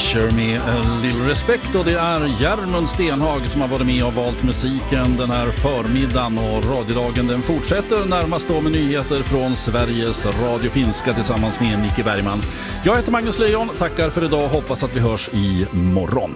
Show Me a Little Respect, och det är Järmund Stenhag som har varit med och valt musiken den här förmiddagen, och radiodagen den fortsätter närmast då med nyheter från Sveriges Radio Finska tillsammans med Nicky Bergman. Jag heter Magnus Lejon, tackar för idag, hoppas att vi hörs i morgon.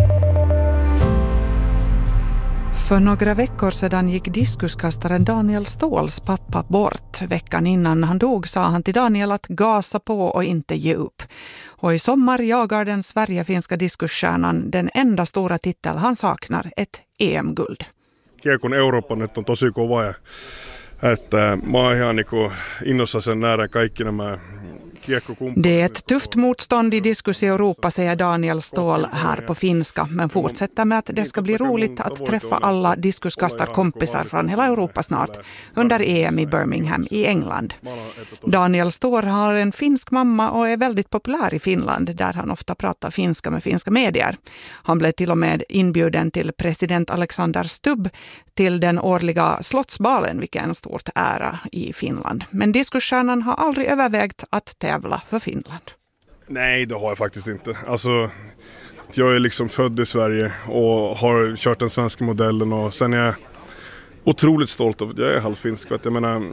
För några veckor sedan gick diskuskastaren Daniel Ståhls pappa bort. Veckan innan han dog sa han till Daniel att gasa på och inte ge upp. Och i sommar jagar den Sverige-finska diskusstjärnan den enda stora titel han saknar, ett EM-guld. Kiekon Eurooppa nyt on tosi kova ja että mä oon ihan niinku innossa sen nähdä kaikki nämä. Det är ett tufft motstånd i diskus i Europa, säger Daniel Ståhl här på finska, men fortsätter med att det ska bli roligt att träffa alla diskuskastarkompisar från hela Europa snart under EM i Birmingham i England. Daniel Ståhl har en finsk mamma och är väldigt populär i Finland, där han ofta pratar finska med finska medier. Han blev till och med inbjuden till president Alexander Stubb till den årliga slottsbalen, vilket är en stort ära i Finland. Men diskusstjärnan har aldrig övervägt att tävla för Finland. Nej, det har jag faktiskt inte. Alltså, jag är liksom född i Sverige och har kört den svenska modellen, och sen är jag otroligt stolt över att jag är halvfinsk. För att jag menar,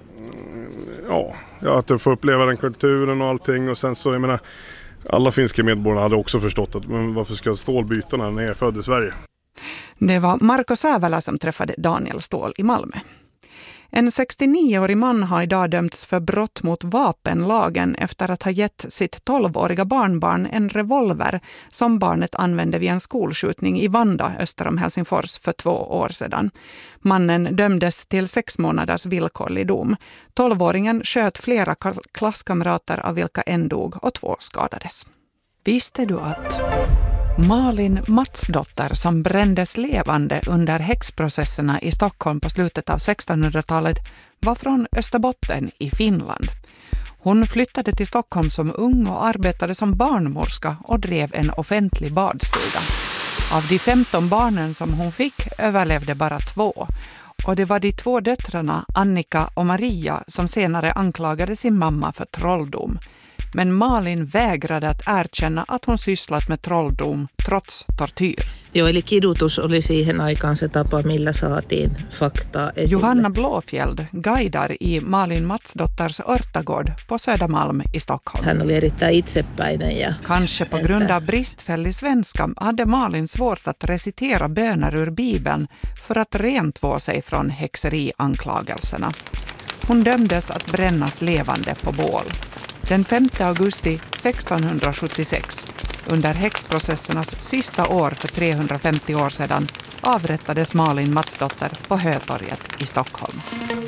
att jag får uppleva den kulturen och allting, och sen så, jag menar, alla finska medborgare hade också förstått att men varför ska Ståhl byta när han är född i Sverige? Det var Marko Sävälä som träffade Daniel Ståhl i Malmö. En 69-årig man har idag dömts för brott mot vapenlagen efter att ha gett sitt 12-åriga barnbarn en revolver som barnet använde vid en skolskjutning i Vanda öster om Helsingfors för 2 år sedan. Mannen dömdes till 6 månaders villkorlig dom. 12-åringen sköt flera klasskamrater, av vilka en dog och 2 skadades. Visste du att Malin Matsdotter, som brändes levande under häxprocesserna i Stockholm på slutet av 1600-talet, var från Österbotten i Finland. Hon flyttade till Stockholm som ung och arbetade som barnmorska och drev en offentlig badstuga. Av de 15 barnen som hon fick överlevde bara 2. Och det var de 2 döttrarna, Annika och Maria, som senare anklagade sin mamma för trolldom. Men Malin vägrade att erkänna att hon sysslat med trolldom trots tortyr. Joo, eli kidutus oli siihen aikaan se tapa, millä saatiin faktaa esille. Johanna Blåfjeld guidar i Malin Matsdotters örtagård på Södermalm i Stockholm. Hän oli erittäin itsepäinen. Ja kanske på grund av bristfällig svenska hade Malin svårt att recitera böner ur Bibeln för att rentvå sig från häxerianklagelserna. Hon dömdes att brännas levande på bål. Den 5 augusti 1676, under häxprocessernas sista år för 350 år sedan, avrättades Malin Matsdotter på Hötorget i Stockholm.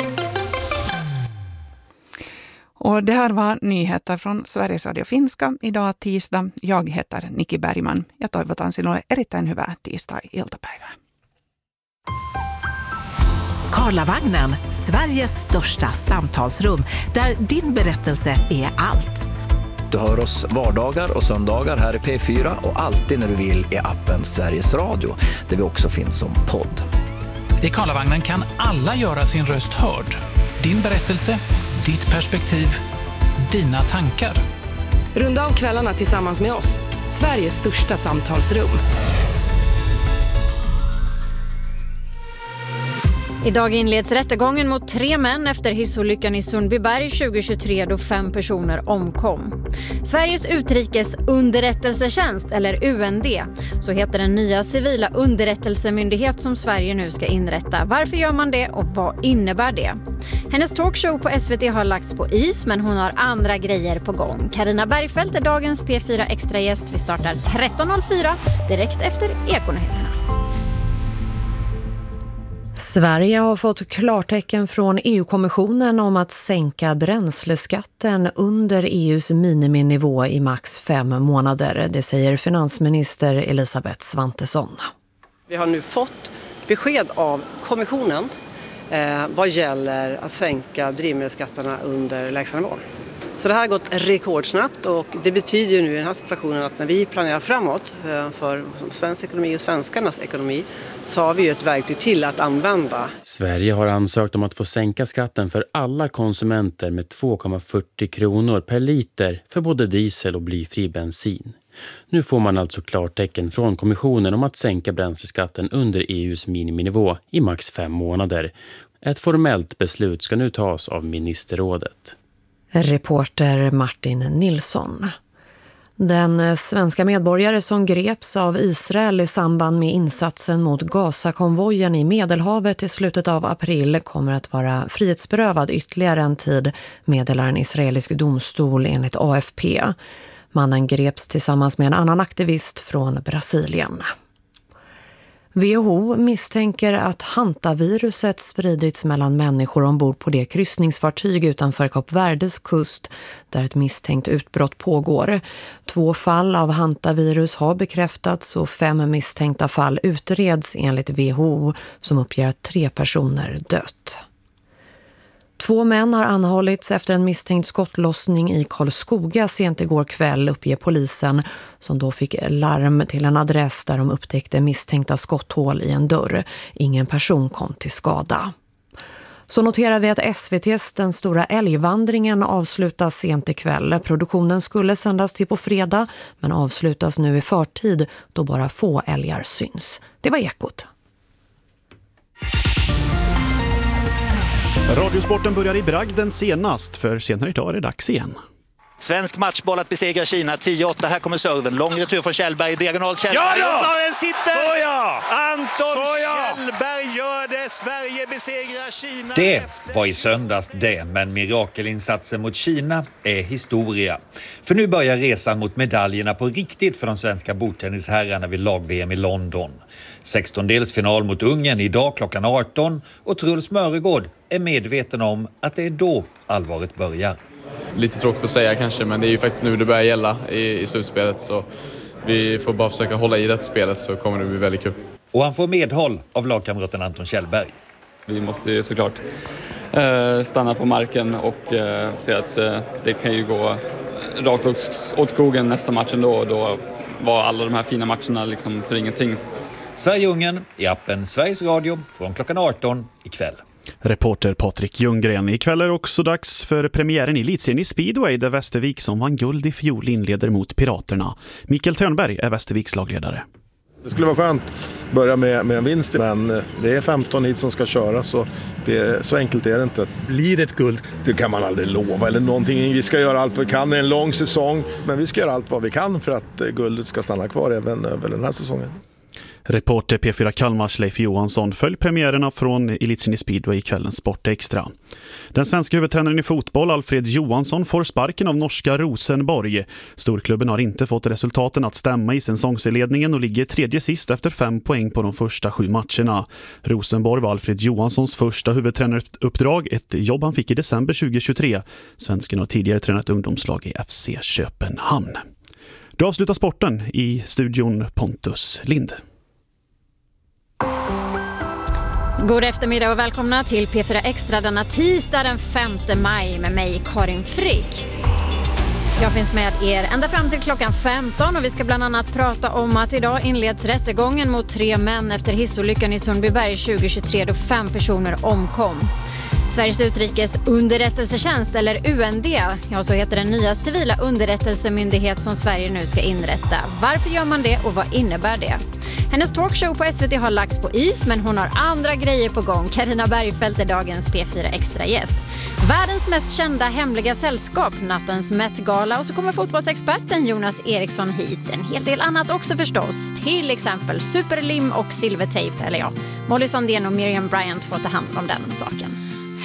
Och det här var nyheter från Sveriges Radio Finska idag tisdag. Jag heter Nicky Bergman. Jag toivotan sinulle erittäin hyvää tiistai-iltapäivää. Karlavagnen, Sveriges största samtalsrum, där din berättelse är allt. Du hör oss vardagar och söndagar här i P4 och alltid när du vill i appen Sveriges Radio, där vi också finns som podd. I Karlavagnen kan alla göra sin röst hörd. Din berättelse, ditt perspektiv, dina tankar. Runda av kvällarna tillsammans med oss. Sveriges största samtalsrum. Idag inleds rättegången mot 3 män efter hissolyckan i Sundbyberg 2023 då 5 personer omkom. Sveriges utrikesunderrättelsetjänst, eller UND, så heter den nya civila underrättelsemyndighet som Sverige nu ska inrätta. Varför gör man det och vad innebär det? Hennes talkshow på SVT har lagts på is, men hon har andra grejer på gång. Carina Bergfeldt är dagens P4 extragäst. Vi startar 13.04 direkt efter Ekonyheterna. Sverige har fått klartecken från EU-kommissionen om att sänka bränsleskatten under EUs miniminivå i max 5 månader. Det säger finansminister Elisabeth Svantesson. Vi har nu fått besked av kommissionen vad gäller att sänka drivmedelsskatterna under lägstanivån. Så det här har gått rekordsnabbt, och det betyder ju nu i den här situationen att när vi planerar framåt för svensk ekonomi och svenskarnas ekonomi, så har vi ju ett verktyg till att använda. Sverige har ansökt om att få sänka skatten för alla konsumenter med 2,40 kronor per liter för både diesel och blyfri bensin. Nu får man alltså klartecken från kommissionen om att sänka bränsleskatten under EUs miniminivå i max 5 månader. Ett formellt beslut ska nu tas av ministerrådet. Reporter Martin Nilsson. Den svenska medborgare som greps av Israel i samband med insatsen mot Gaza-konvojen i Medelhavet i slutet av april kommer att vara frihetsberövad ytterligare en tid, meddelar en israelisk domstol enligt AFP. Mannen greps tillsammans med en annan aktivist från Brasilien. WHO misstänker att hantaviruset spridits mellan människor ombord på det kryssningsfartyg utanför Kap Verdes kust där ett misstänkt utbrott pågår. 2 fall av hantavirus har bekräftats och 5 misstänkta fall utreds enligt WHO som uppger att 3 personer dött. 2 män har anhållits efter en misstänkt skottlossning i Karlskoga sent igår kväll, uppger polisen, som då fick larm till en adress där de upptäckte misstänkta skotthål i en dörr. Ingen person kom till skada. Så noterar vi att SVT:s Den stora älgvandringen avslutas sent ikväll. Produktionen skulle sändas till på fredag men avslutas nu i förtid då bara få älgar syns. Det var Ekot. Radiosporten börjar i bragden senast, för senare idag är det dags igen. Svensk matchboll att besegra Kina, 10-8. Här kommer serven. Lång retur från Kjellberg, diagonal Kjellberg. Ja då! Den sitter! Soja! Anton Kjellberg gör det. Sverige besegrar Kina. Det var i söndags det, men mirakelinsatsen mot Kina är historia. För nu börjar resan mot medaljerna på riktigt för de svenska bordtennisherrarna vid lag-VM i London. 16-delsfinal mot Ungern idag klockan 18 och Truls Mörregård är medveten om att det är då allvaret börjar. Lite tråkigt att säga kanske, men det är ju faktiskt nu det börjar gälla i slutspelet, så vi får bara försöka hålla i det spelet så kommer det bli väldigt kul. Och han får medhåll av lagkamraten Anton Kjellberg. Vi måste ju såklart stanna på marken och se att det kan ju gå rakt åt skogen nästa match ändå, och då var alla de här fina matcherna liksom för ingenting. Sverige-Ungern i appen Sveriges Radio från klockan 18 ikväll. Reporter Patrik Ljunggren. Ikväll är också dags för premiären i elitserien i Speedway där Västervik som vann guld i fjol inleder mot Piraterna. Mikael Törnberg är Västerviks lagledare. Det skulle vara skönt att börja med en vinst, men det är 15 hit som ska köra, så så enkelt är det inte. Blir det ett guld? Det kan man aldrig lova eller någonting. Vi ska göra allt vi kan. Det är en lång säsong, men vi ska göra allt vad vi kan för att guldet ska stanna kvar även över den här säsongen. Reporter P4 Kalmars Leif Johansson följ premiärerna från elitserien i Speedway i kvällens Sport Extra. Den svenska huvudtränaren i fotboll Alfred Johansson får sparken av norska Rosenborg. Storklubben har inte fått resultaten att stämma i säsongsledningen och ligger 3:e sist efter 5 poäng på de första 7 matcherna. Rosenborg var Alfred Johanssons första huvudtränaruppdrag, ett jobb han fick i december 2023. Svensken har tidigare tränat ungdomslag i FC Köpenhamn. Då avslutar sporten i studion Pontus Lind. God eftermiddag och välkomna till P4 Extra denna tisdag den 5 maj med mig Karin Frick. Jag finns med er ända fram till klockan 15 och vi ska bland annat prata om att idag inleds rättegången mot 3 män efter hissolyckan i Sundbyberg 2023 då 5 personer omkom. Sveriges utrikes underrättelsetjänst, eller UND, ja så heter den nya civila underrättelsemyndighet som Sverige nu ska inrätta. Varför gör man det och vad innebär det? Hennes talkshow på SVT har lagts på is, men hon har andra grejer på gång. Carina Bergfeldt är dagens P4 Extra-gäst. Världens mest kända hemliga sällskap, nattens Met-gala, och så kommer fotbollsexperten Jonas Eriksson hit. En hel del annat också förstås, till exempel superlim och silvertejp, eller ja, Molly Sandén och Miriam Bryant får ta hand om den saken.